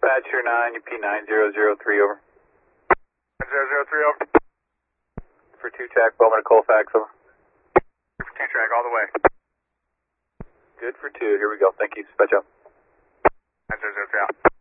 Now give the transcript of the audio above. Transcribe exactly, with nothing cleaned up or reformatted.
Dispatcher nine, U P nine zero zero three, over. nine zero zero three, over. For two track, Bowman to Colfax, over. For two track, all the way. Good for two, here we go, thank you, dispatch out. nine zero zero three, out.